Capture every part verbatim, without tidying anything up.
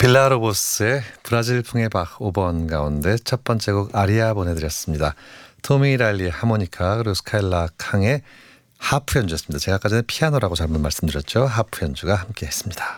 빌라로보스의 브라질풍의 박 오 번 가운데 첫 번째 곡 아리아 보내드렸습니다. 토미 랄리의 하모니카 그리고 스카일라 캉의 하프 연주였습니다. 제가 아까 전에 피아노라고 잘못 말씀드렸죠. 하프 연주가 함께했습니다.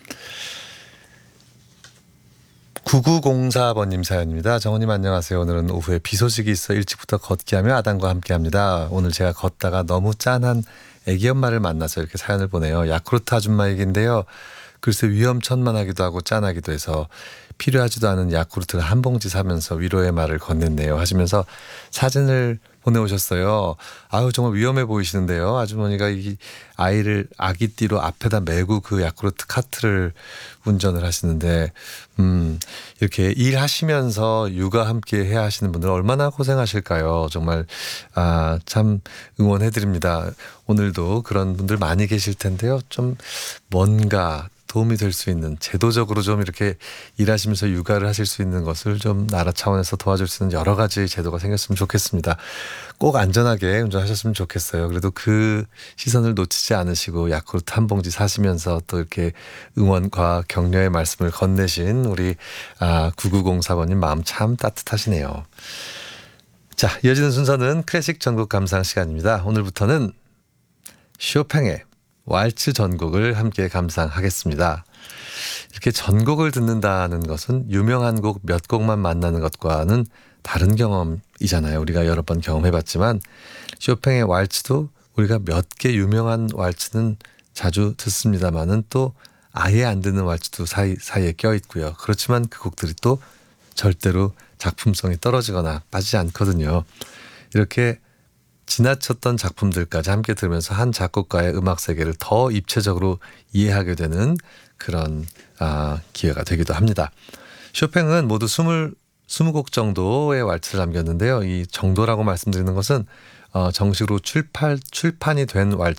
구구공사 번님 사연입니다. 정원님 안녕하세요. 오늘은 오후에 비 소식이 있어 일찍부터 걷기하며 아담과 함께합니다. 오늘 제가 걷다가 너무 짠한 애기 엄마를 만나서 이렇게 사연을 보내요. 야쿠르트 아줌마 얘기인데요. 글쎄 위험천만하기도 하고 짠하기도 해서 필요하지도 않은 야쿠르트를 한 봉지 사면서 위로의 말을 건넸네요 하시면서 사진을 보내오셨어요. 아유 정말 위험해 보이시는데요. 아주머니가 이 아이를 아기띠로 앞에다 메고 그 야쿠르트 카트를 운전을 하시는데 음 이렇게 일하시면서 육아 함께 해야 하시는 분들 얼마나 고생하실까요. 정말 아, 참 응원해드립니다. 오늘도 그런 분들 많이 계실 텐데요. 좀 뭔가 도움이 될 수 있는 제도적으로 좀 이렇게 일하시면서 육아를 하실 수 있는 것을 좀 나라 차원에서 도와줄 수 있는 여러 가지 제도가 생겼으면 좋겠습니다. 꼭 안전하게 운전하셨으면 좋겠어요. 그래도 그 시선을 놓치지 않으시고 야쿠르트 한 봉지 사시면서 또 이렇게 응원과 격려의 말씀을 건네신 우리 아, 구구공사 번님 마음 참 따뜻하시네요. 자, 이어지는 순서는 클래식 전곡 감상 시간입니다. 오늘부터는 쇼팽의 왈츠 전곡을 함께 감상하겠습니다. 이렇게 전곡을 듣는다는 것은 유명한 곡 몇 곡만 만나는 것과는 다른 경험이잖아요. 우리가 여러 번 경험해봤지만 쇼팽의 왈츠도 우리가 몇 개 유명한 왈츠는 자주 듣습니다만은 또 아예 안 듣는 왈츠도 사이, 사이에 껴있고요. 그렇지만 그 곡들이 또 절대로 작품성이 떨어지거나 빠지지 않거든요. 이렇게 지나쳤던 작품들까지 함께 들으면서 한 작곡가의 음악 세계를 더 입체적으로 이해하게 되는 그런 아, 기회가 되기도 합니다. 쇼팽은 모두 스물, 스무 곡 정도의 왈츠를 남겼는데요. 이 정도라고 말씀드리는 것은 어, 정식으로 출판, 출판이 된